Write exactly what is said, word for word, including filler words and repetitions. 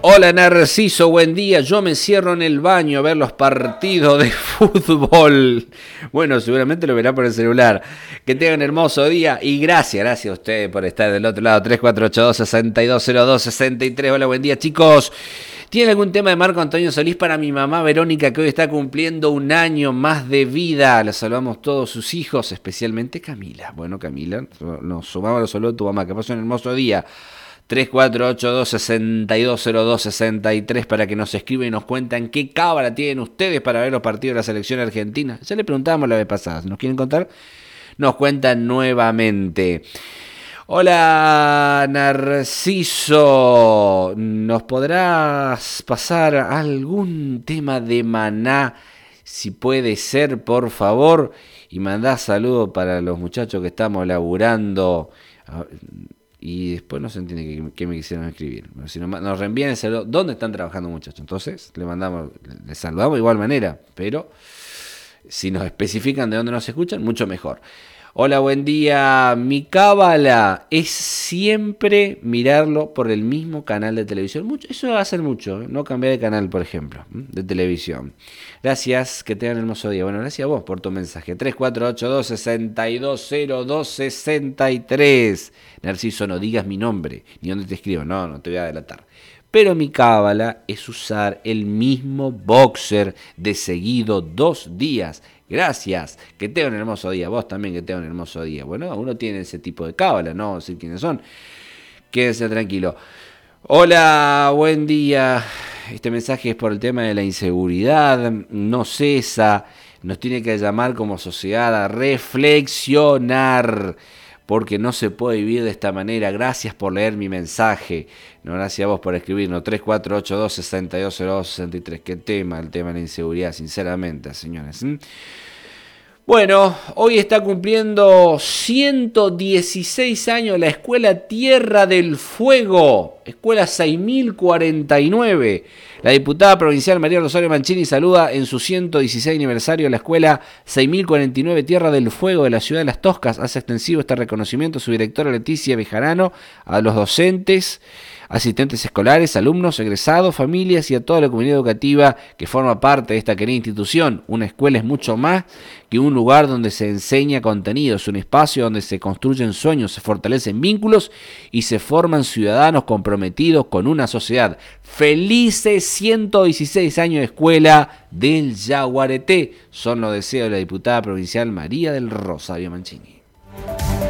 Hola Narciso, buen día. Yo me encierro en el baño a ver los partidos de fútbol. Bueno, seguramente lo verá por el celular. Que tengan un hermoso día y gracias, gracias a ustedes por estar del otro lado. tres cuatro ocho dos, seis dos cero dos, seis tres. Hola, buen día, chicos. ¿Tienen algún tema de Marco Antonio Solís para mi mamá Verónica, que hoy está cumpliendo un año más de vida? La saludamos todos sus hijos, especialmente Camila. Bueno, Camila, nos sumamos los saludos a tu mamá. Que pasen un hermoso día. tres cuatro ocho dos, seis dos cero dos, seis tres para que nos escriban y nos cuentan qué cábala tienen ustedes para ver los partidos de la selección argentina. Ya le preguntábamos la vez pasada, ¿nos quieren contar? Nos cuentan nuevamente. Hola Narciso, ¿nos podrás pasar algún tema de Maná? Si puede ser, por favor, y mandá saludos para los muchachos que estamos laburando. Y después no se entiende qué, qué me quisieron escribir. Si nos, nos reenvían el saludo, ¿dónde están trabajando muchachos? Entonces, le mandamos, les saludamos de igual manera, pero si nos especifican de dónde nos escuchan, mucho mejor. Hola, buen día. Mi cábala es siempre mirarlo por el mismo canal de televisión. Mucho, eso va a hacer mucho, ¿eh? No cambiar de canal, por ejemplo, de televisión. Gracias, que tengan un hermoso día. Bueno, gracias a vos por tu mensaje. tres cuatro ocho dos, seis dos cero dos, seis tres. Narciso, no digas mi nombre, ni dónde te escribo. No, no te voy a delatar. Pero mi cábala es usar el mismo boxer de seguido dos días. Gracias, que tengan un hermoso día. Vos también que tengan un hermoso día. Bueno, uno tiene ese tipo de cábala, no decir quiénes son. Quédense tranquilo. Hola, buen día. Este mensaje es por el tema de la inseguridad. No cesa. Nos tiene que llamar como sociedad a reflexionar. Porque no se puede vivir de esta manera. Gracias por leer mi mensaje. No, gracias a vos por escribirnos. tres cuatro ocho dos, seis dos cero dos, seis tres. Qué tema, el tema de la inseguridad, sinceramente, señores. ¿Mm? Bueno, hoy está cumpliendo ciento dieciséis años la Escuela Tierra del Fuego, Escuela seis mil cuarenta y nueve. La diputada provincial María Rosario Mancini saluda en su ciento dieciséis aniversario a la Escuela seis mil cuarenta y nueve Tierra del Fuego de la ciudad de Las Toscas. Hace extensivo este reconocimiento a su directora Leticia Bejarano, a los docentes, asistentes escolares, alumnos, egresados, familias y a toda la comunidad educativa que forma parte de esta querida institución. Una escuela es mucho más que un lugar donde se enseña contenido, es un espacio donde se construyen sueños, se fortalecen vínculos y se forman ciudadanos comprometidos con una sociedad. Felices ciento dieciséis años de escuela del Yaguareté, son los deseos de la diputada provincial María del Rosario Mancini.